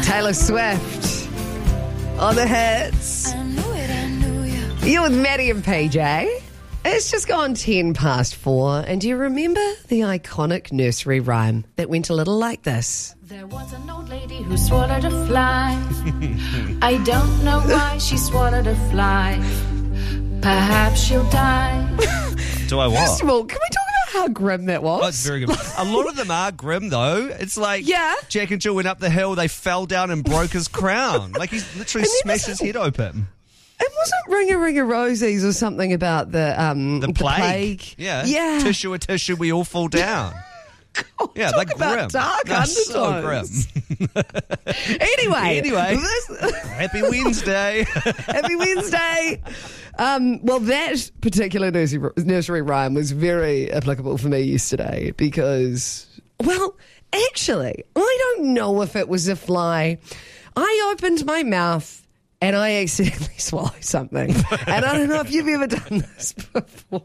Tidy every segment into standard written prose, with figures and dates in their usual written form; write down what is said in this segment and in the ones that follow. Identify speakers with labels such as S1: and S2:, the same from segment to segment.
S1: Taylor Swift on the hits. You're with Maddie and PJ. It's just gone 4:10. And do you remember the iconic nursery rhyme that went a little like this?
S2: There was an old lady who swallowed a fly. I don't know why she swallowed a fly. Perhaps she'll die.
S3: Do I what?
S1: First of all, can we talk about how grim that was?
S3: Oh, it's very good. A lot of them are grim, though. It's like Jack and Jill went up the hill, they fell down and broke his crown. Like he literally smashed his head open.
S1: It wasn't Ringa Rosies or something about the plague.
S3: Yeah. Tissue a tissue, we all fall down.
S1: God,
S3: yeah,
S1: talk
S3: like
S1: about
S3: grim.
S1: Dark
S3: That's
S1: undertones.
S3: so grim.
S1: Anyway.
S3: Happy Wednesday.
S1: Happy Wednesday. Well, that particular nursery rhyme was very applicable for me yesterday because, well, actually, I don't know if it was a fly. I opened my mouth and I accidentally swallowed something. And I don't know if you've ever done this before.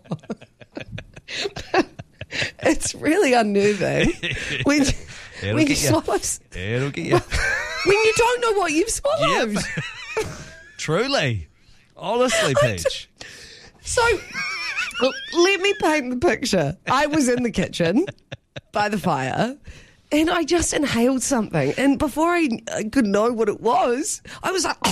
S1: It's really unnerving when you swallow.
S3: It'll get you.
S1: When you don't know what you've swallowed.
S3: Yep. Truly. Honestly, Peach.
S1: So, let me paint the picture. I was in the kitchen by the fire and I just inhaled something. And before I could know what it was, I was like...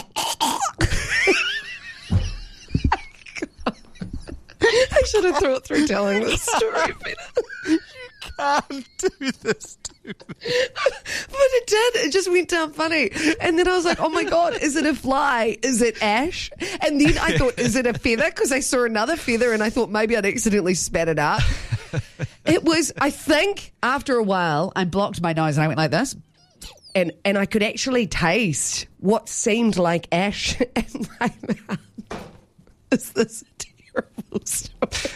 S1: I should have thought through telling this story better.
S3: You can't do this to me.
S1: But it did. It just went down funny. And then I was like, oh my God, is it a fly? Is it ash? And then I thought, is it a feather? Because I saw another feather and I thought maybe I'd accidentally spat it out. It was, I think, after a while, I blocked my nose and I went like this. And I could actually taste what seemed like ash in my mouth. Is this a terrible story?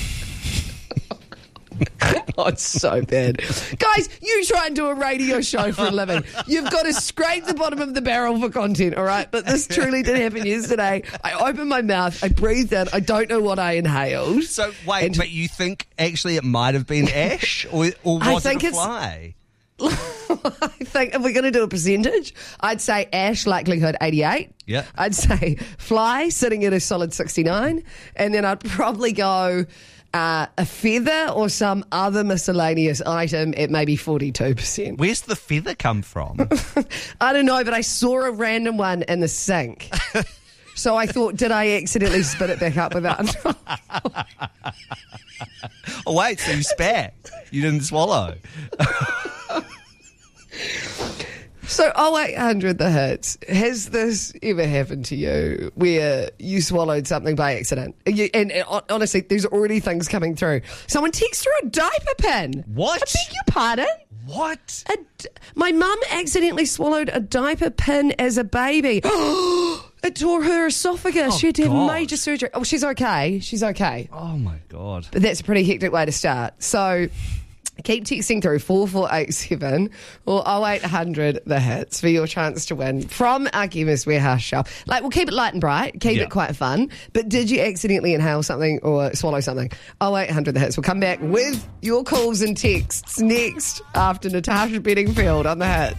S1: Oh, it's so bad. Guys, you try and do a radio show for a living. You've got to scrape the bottom of the barrel for content, all right? But this truly did happen yesterday. I opened my mouth, I breathed in, I don't know what I inhaled.
S3: So, wait, but you think actually it might have been ash? Or was it a fly?
S1: I think if we're going to do a percentage, I'd say ash likelihood 88.
S3: Yeah.
S1: I'd say fly sitting at a solid 69. And then I'd probably go... a feather or some other miscellaneous item at maybe 42%.
S3: Where's the feather come from?
S1: I don't know, but I saw a random one in the sink. So I thought, did I accidentally spit it back up without...
S3: Oh, wait, so you spat. You didn't swallow.
S1: So 0800 the hits. Has this ever happened to you where you swallowed something by accident? And honestly, there's already things coming through. Someone texts through a diaper pin.
S3: What?
S1: I beg your pardon?
S3: What?
S1: My mum accidentally swallowed a diaper pin as a baby. It tore her esophagus.
S3: Oh,
S1: she had to have
S3: God.
S1: major surgery. Oh, she's okay. She's okay.
S3: Oh, my God.
S1: But that's a pretty hectic way to start. So... keep texting through 4487 or 0800 the hits for your chance to win from our Chemist Warehouse shelf. Like, we'll keep it light and bright, keep it quite fun. But did you accidentally inhale something or swallow something? 0800 the hits. We'll come back with your calls and texts next after Natasha Bedingfield on the hits.